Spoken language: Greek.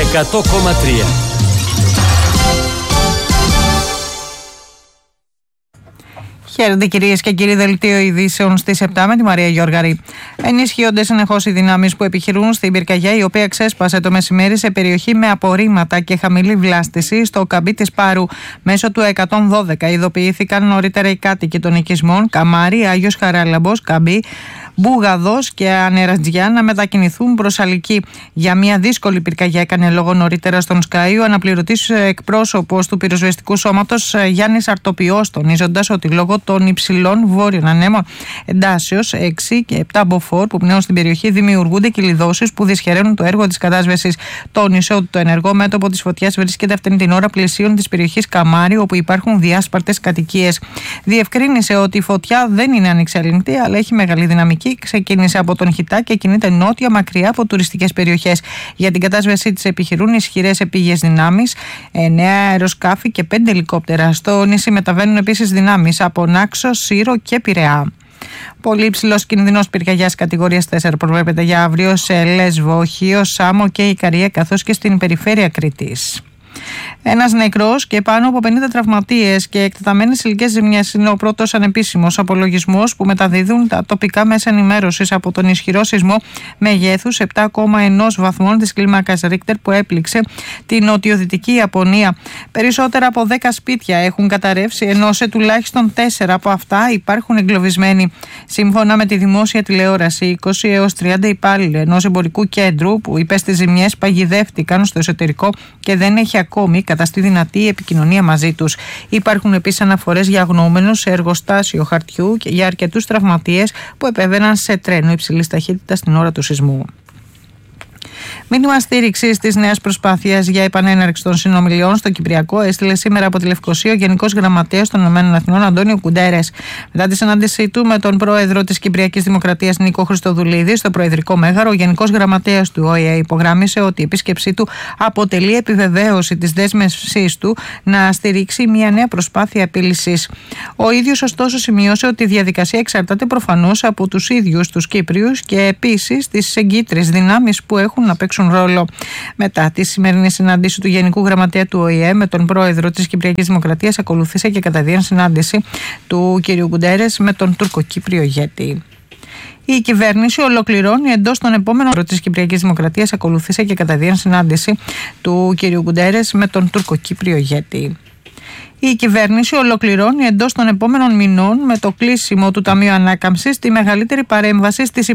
100,3. Χαίρετε κυρίες και κύριοι, δελτίο ειδήσεων στις 7 με τη Μαρία Γιώργαρη. Ενισχύονται συνεχώς οι δυνάμεις που επιχειρούν στην πυρκαγιά, η οποία ξέσπασε το μεσημέρι σε περιοχή με απορρίμματα και χαμηλή βλάστηση στο Καμπί της Πάρου. Μέσω του 112 ειδοποιήθηκαν νωρίτερα οι κάτοικοι των οικισμών Καμάρι, Άγιος Χαράλαμπος, Καμπί, Μπούγαδος και Ανερατζιά να μετακινηθούν προς Αλική. Για μια δύσκολη πυρκαγιά έκανε λόγο νωρίτερα στον Sky ο αναπληρωτής εκπρόσωπος του πυροσβεστικού σώματος Γιάννης Αρτοπιός, τονίζοντας ότι λόγω των υψηλών βόρειων ανέμων εντάσεως 6 και 7 μποφόρ που πνέουν στην περιοχή δημιουργούνται κυλιδώσεις που δυσχεραίνουν το έργο της κατάσβεσης. Τόνισε ότι το ενεργό μέτωπο της φωτιάς βρίσκεται αυτήν την ώρα πλησίων της περιοχής Καμάρι, όπου υπάρχουν διάσπαρτες κατοικίες. Διευκρίνησε ότι η φωτιά δεν είναι ανεξέλεγκτη, αλλά έχει μεγάλη δυναμική. Ξεκίνησε από τον Χιτά και κινείται νότια μακριά από τουριστικές περιοχές. Για την κατάσβεσή της επιχειρούν ισχυρές επίγειες δυνάμεις, 9 αεροσκάφη και 5 ελικόπτερα. Στο νησί μεταβαίνουν επίσης δυνάμεις από Νάξο, Σύρο και Πειραιά. Πολύ υψηλός κινδυνός πυρκαγιάς κατηγορίας 4 προβλέπεται για αύριο σε Λέσβο, Χίο, Σάμο και Ικαρία, καθώς και στην περιφέρεια Κρήτης. Ένας νεκρός και πάνω από 50 τραυματίες και εκτεταμένες ηλικές ζημιές είναι ο πρώτος ανεπίσημος απολογισμός που μεταδίδουν τα τοπικά μέσα ενημέρωσης από τον ισχυρό σεισμό μεγέθους 7,1 βαθμών της κλίμακας Ρίχτερ που έπληξε την νοτιοδυτική Ιαπωνία. Περισσότερα από 10 σπίτια έχουν καταρρεύσει, ενώ σε τουλάχιστον 4 από αυτά υπάρχουν εγκλωβισμένοι. Σύμφωνα με τη δημόσια τηλεόραση, 20 έως 30 υπάλληλοι ενός εμπορικού κέντρου που υπέστη ζημιές παγιδεύτηκαν στο εσωτερικό και δεν έχει ακόμη καταστεί δυνατή η επικοινωνία μαζί τους. Υπάρχουν επίσης αναφορές για αγνοούμενους σε εργοστάσιο χαρτιού και για αρκετούς τραυματίες που επέβαιναν σε τρένο υψηλής ταχύτητας την ώρα του σεισμού. Μήνυμα στήριξης της νέας προσπάθειας για επανέναρξη των συνομιλιών στο Κυπριακό έστειλε σήμερα από τη Λευκοσία ο Γενικός Γραμματέας των ΗΠΑ Αντώνιο Κουντέρες. Μετά τη συνάντησή του με τον πρόεδρο της Κυπριακής Δημοκρατίας Νίκο Χριστοδουλίδη στο Προεδρικό Μέγαρο, ο Γενικός Γραμματέας του ΟΗΕ υπογράμμισε ότι η επίσκεψή του αποτελεί επιβεβαίωση της δέσμευσής του να στηρίξει μια νέα προσπάθεια επίλυσης. Ο ίδιος, ωστόσο, σημείωσε ότι η διαδικασία εξαρτάται προφανώς από τους ίδιους τους Κύπριους και επίσης τις εγκύτρες δυνάμεις που έχουν να παίξουν ρόλο. Μετά τη σημερινή συνάντηση του Γενικού Γραμματέα του ΟΗΕ με τον πρόεδρο της Κυπριακής Δημοκρατίας, ακολουθήσε και καταδίαν συνάντηση του κ. Κουντέρες με τον τουρκοκύπριο ηγέτη. Η κυβέρνηση ολοκληρώνει εντός των επόμενων της Κυπριακής Δημοκρατίας, ακολουθήσε και καταδίαν συνάντηση του κ. Κουντέρες με τον τουρκοκύπριο ηγέτη. Η κυβέρνηση ολοκληρώνει εντός των επόμενων μηνών με το κλείσιμο του Ταμείου Ανάκαμψης τη μεγαλύτερη παρέμβαση στις